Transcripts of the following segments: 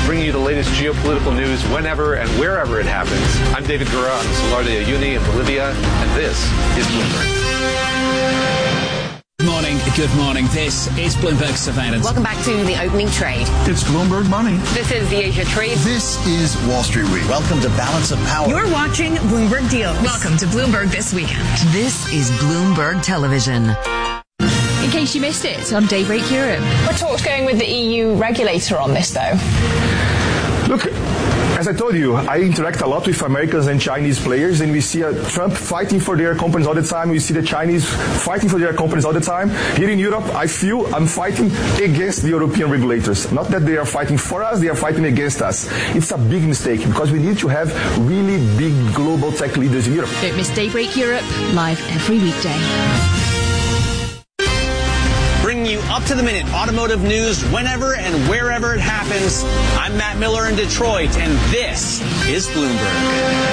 bringing you the latest geopolitical news whenever and wherever it happens. I'm David Gura on the Salar de Uyuni in Bolivia, and this is Bloomberg. Good morning. This is Bloomberg Surveillance. Welcome back to the opening trade. It's Bloomberg Money. This is the Asia Trade. This is Wall Street Week. Welcome to Balance of Power. You're watching Bloomberg Deals. Welcome to Bloomberg This Weekend. This is Bloomberg Television. In case you missed it on Daybreak Europe. We're talks going with the EU regulator on this, though. Look, as I told you, I interact a lot with Americans and Chinese players, and we see Trump fighting for their companies all the time. We see the Chinese fighting for their companies all the time. Here in Europe, I feel I'm fighting against the European regulators. Not that they are fighting for us, they are fighting against us. It's a big mistake because we need to have really big global tech leaders in Europe. Don't miss Daybreak Europe, live every weekday. Bringing you up-to-the-minute automotive news whenever and wherever it happens. I'm Matt Miller in Detroit, and this is Bloomberg.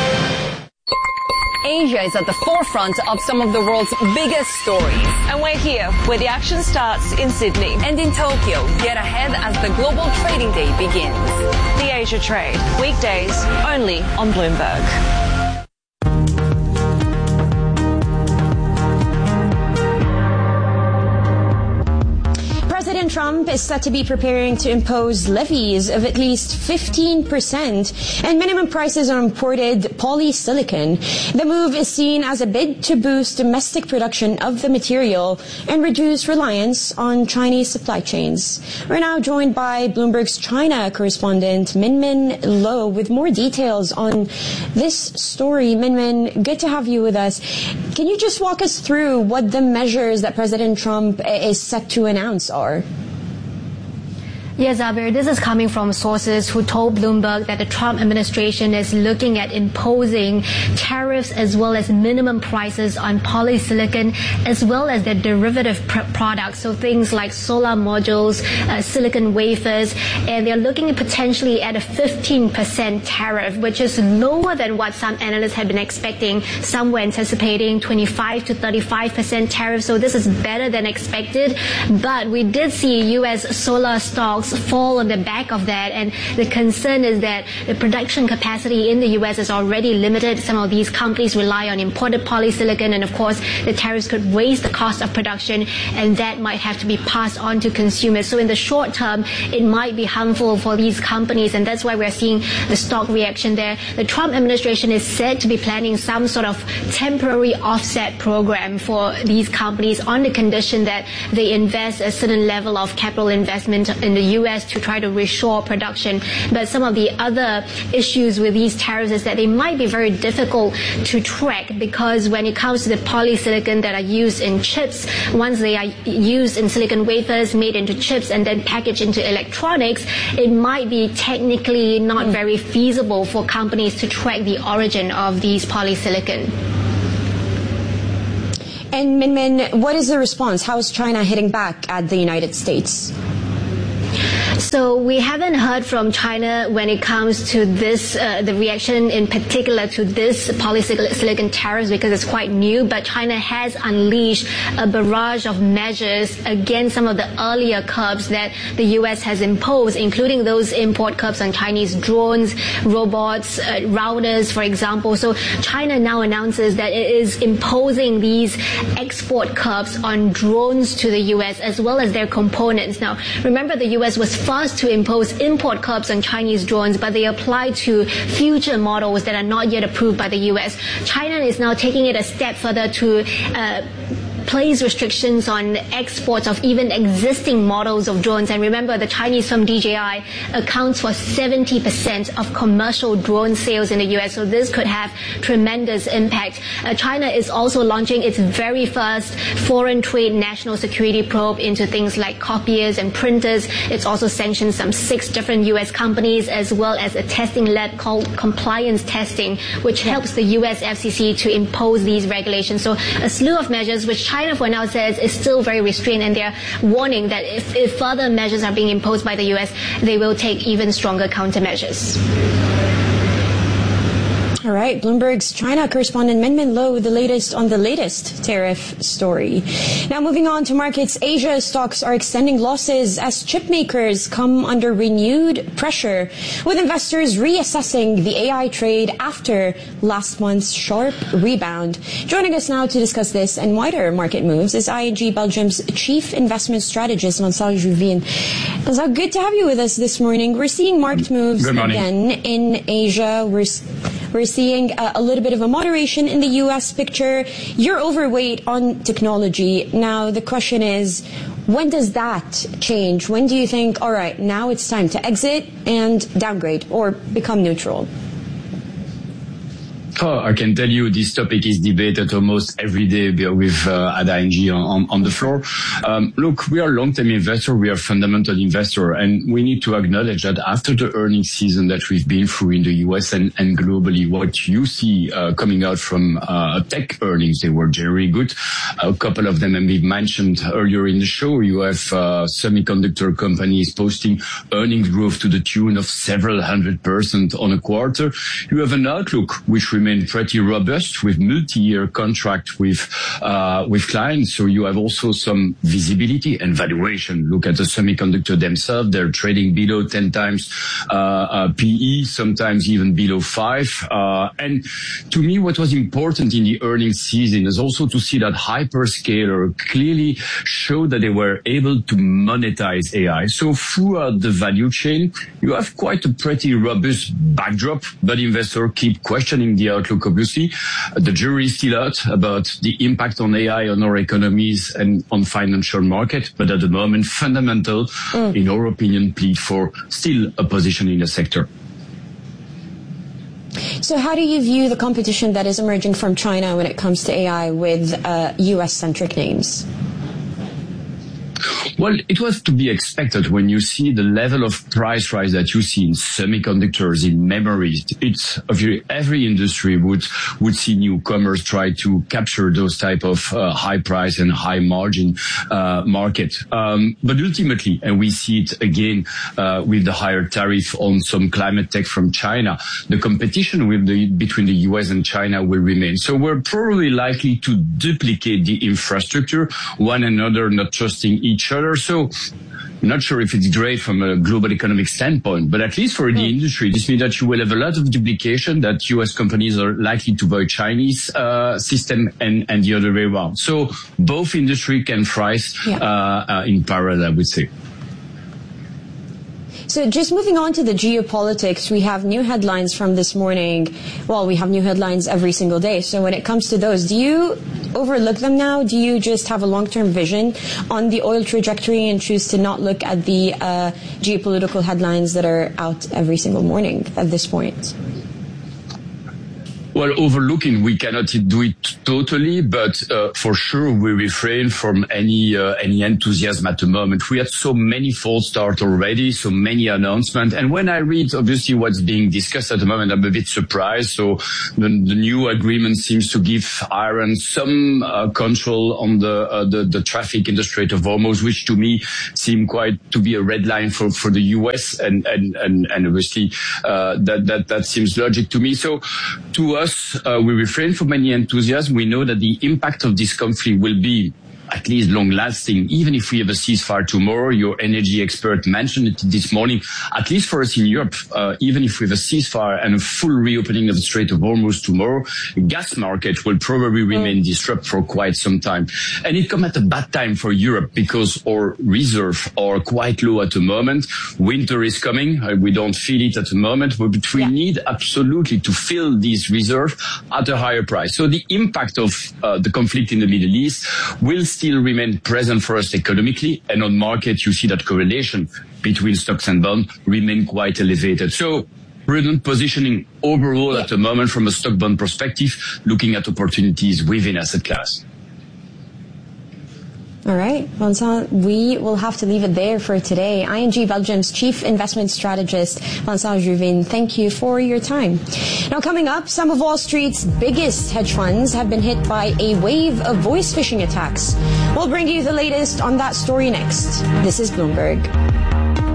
Asia is at the forefront of some of the world's biggest stories. And we're here, where the action starts in Sydney. And in Tokyo, yet ahead as the global trading day begins. The Asia Trade, weekdays only on Bloomberg. President Trump is said to be preparing to impose levies of at least 15% and minimum prices on imported polysilicon. The move is seen as a bid to boost domestic production of the material and reduce reliance on Chinese supply chains. We're now joined by Bloomberg's China correspondent Minmin Lo with more details on this story. Minmin, good to have you with us. Can you just walk us through what the measures that President Trump is set to announce are? Yes, Abir, this is coming from sources who told Bloomberg that the Trump administration is looking at imposing tariffs as well as minimum prices on polysilicon as well as their derivative products, so things like solar modules, silicon wafers, and they're looking potentially at a 15% tariff, which is lower than what some analysts had been expecting. Some were anticipating 25 to 35% tariff, so this is better than expected. But we did see U.S. solar stocks fall on the back of that, and the concern is that the production capacity in the U.S. is already limited. Some of these companies rely on imported polysilicon, and of course the tariffs could raise the cost of production, and that might have to be passed on to consumers. So in the short term, it might be harmful for these companies, and that's why we're seeing the stock reaction there. The Trump administration is said to be planning some sort of temporary offset program for these companies on the condition that they invest a certain level of capital investment in the U.S. to try to reshore production. But some of the other issues with these tariffs is that they might be very difficult to track, because when it comes to the polysilicon that are used in chips, once they are used in silicon wafers, made into chips and then packaged into electronics, it might be technically not very feasible for companies to track the origin of these polysilicon. And Minmin, what is the response? How is China hitting back at the United States? So we haven't heard from China when it comes to this, the reaction in particular to this polysilicon tariffs, because it's quite new, but China has unleashed a barrage of measures against some of the earlier curbs that the U.S. has imposed, including those import curbs on Chinese drones, robots, routers, for example. So China now announces that it is imposing these export curbs on drones to the U.S. as well as their components. Now, remember, the U.S. was first to impose import curbs on Chinese drones, but they apply to future models that are not yet approved by the U.S. China is now taking it a step further to place restrictions on exports of even existing models of drones. And remember, the Chinese firm DJI accounts for 70% of commercial drone sales in the U.S., so this could have tremendous impact. China is also launching its very first foreign trade national security probe into things like copiers and printers. It's also sanctioned some 6 different U.S. companies, as well as a testing lab called Compliance Testing, which helps the U.S. FCC to impose these regulations. So a slew of measures, which China for now says is still very restrained, and they're warning that if further measures are being imposed by the U.S., they will take even stronger countermeasures. All right, Bloomberg's China correspondent Min Lo with the latest on the latest tariff story. Now moving on to markets, Asia stocks are extending losses as chip makers come under renewed pressure, with investors reassessing the AI trade after last month's sharp rebound. Joining us now to discuss this and wider market moves is ING Belgium's Chief Investment Strategist, Vincent Juvin. Vincent, good to have you with us this morning. We're seeing market moves again in Asia. We're seeing a little bit of a moderation in the U.S. picture. You're overweight on technology. Now, the question is, when does that change? When do you think, all right, now it's time to exit and downgrade or become neutral? Oh, I can tell you this topic is debated almost every day with at ING on the floor. Look, we are long-term investor, we are fundamental investor, and we need to acknowledge that after the earnings season that we've been through in the US and globally, what you see coming out from tech earnings, they were very good. A couple of them, and we've mentioned earlier in the show, you have semiconductor companies posting earnings growth to the tune of several 100% on a quarter. You have an outlook which remains pretty robust with multi-year contract with clients. So you have also some visibility and valuation. Look at the semiconductor themselves. They're trading below 10 times PE, sometimes even below 5. And to me, what was important in the earnings season is also to see that hyperscaler clearly showed that they were able to monetize AI. So throughout the value chain, you have quite a pretty robust backdrop, but investors keep questioning the outlook, obviously. The jury is still out about the impact on AI on our economies and on financial market, but at the moment, fundamental, in our opinion, plead for still a position in the sector. So how do you view the competition that is emerging from China when it comes to AI with US-centric names? Well, it was to be expected when you see the level of price rise that you see in semiconductors, in memories. It's every industry would see newcomers try to capture those type of high price and high margin market. But ultimately, and we see it again with the higher tariff on some climate tech from China, the competition between the US and China will remain. So we're probably likely to duplicate the infrastructure, one another not trusting each other. So I'm not sure if it's great from a global economic standpoint, but at least for the industry, this means that you will have a lot of duplication, that US companies are likely to buy Chinese system and the other way around. So both industry can thrive in parallel, I would say. So just moving on to the geopolitics, we have new headlines from this morning. Well, we have new headlines every single day. So when it comes to those, do you overlook them now? Do you just have a long-term vision on the oil trajectory and choose to not look at the geopolitical headlines that are out every single morning at this point? Well, overlooking, we cannot do it totally, but for sure we refrain from any enthusiasm at the moment. We had so many false starts already, so many announcements, and when I read obviously what's being discussed at the moment, I'm a bit surprised. So the new agreement seems to give Iran some control on the traffic in the Strait of Hormuz, which to me seem quite to be a red line for the US, and obviously that seems logic to me. So to us, we refrain from any enthusiasm. We know that the impact of this conflict will be at least long-lasting, even if we have a ceasefire tomorrow. Your energy expert mentioned it this morning. At least for us in Europe, even if we have a ceasefire and a full reopening of the Strait of Hormuz tomorrow, gas market will probably remain disrupted for quite some time. And it comes at a bad time for Europe because our reserves are quite low at the moment. Winter is coming. We don't feel it at the moment, but we need absolutely to fill these reserves at a higher price. So the impact of the conflict in the Middle East will still remain present for us economically, and on market you see that correlation between stocks and bonds remain quite elevated. So prudent positioning overall at the moment from a stock bond perspective, looking at opportunities within asset class. All right, Vincent, we will have to leave it there for today. ING Belgium's Chief Investment Strategist, Vincent Juvin, thank you for your time. Now coming up, some of Wall Street's biggest hedge funds have been hit by a wave of voice phishing attacks. We'll bring you the latest on that story next. This is Bloomberg.